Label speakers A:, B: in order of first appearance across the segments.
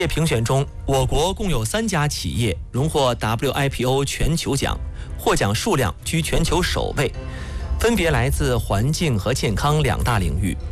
A: 评选中，我国共有3家企业荣获 WIPO 全球奖，获奖数量居全球首位，分别来自环境和健康2大领域。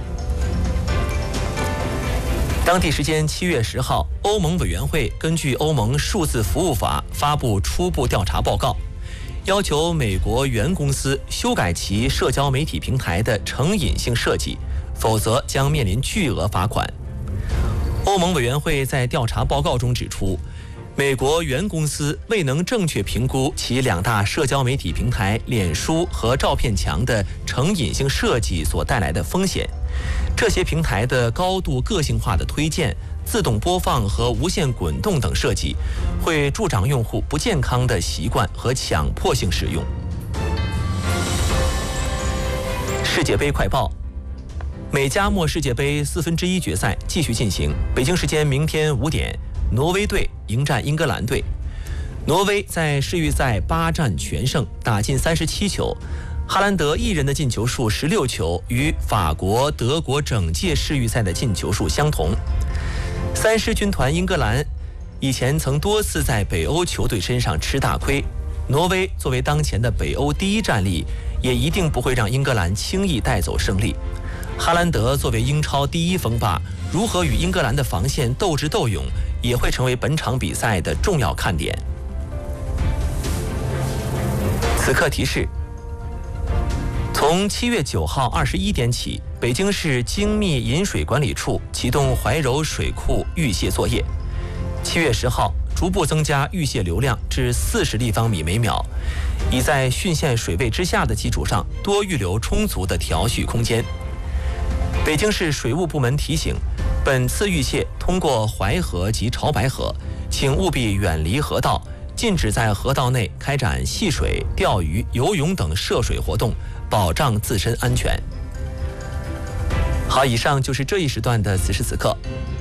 A: 当地时间7月10号，欧盟委员会根据欧盟数字服务法发布初步调查报告，要求美国原公司修改其社交媒体平台的成瘾性设计，否则将面临巨额罚款。欧盟委员会在调查报告中指出，美国原公司未能正确评估其2大社交媒体平台脸书和照片墙的成瘾性设计所带来的风险。这些平台的高度个性化的推荐、自动播放和无限滚动等设计，会助长用户不健康的习惯和强迫性使用。世界杯快报。美加墨世界杯1/4决赛继续进行，北京时间明天5点，挪威队迎战英格兰队。挪威在世预赛8战全胜，打进37球。哈兰德一人的进球数16球，与法国、德国整届世预赛的进球数相同。3狮军团英格兰以前曾多次在北欧球队身上吃大亏，挪威作为当前的北欧第一战力，也一定不会让英格兰轻易带走胜利。哈兰德作为英超第一锋霸，如何与英格兰的防线斗智斗勇，也会成为本场比赛的重要看点。此刻提示：从7月9号21点起，北京市精密饮水管理处启动怀柔水库预泄作业。7月10号，逐步增加预泄流量至40立方米每秒，以在汛县水位之下的基础上，多预留充足的调蓄空间。北京市水务部门提醒，本次预泄通过淮河及潮白河，请务必远离河道，禁止在河道内开展戏水、钓鱼、游泳等涉水活动，保障自身安全。好，以上就是这一时段的此时此刻。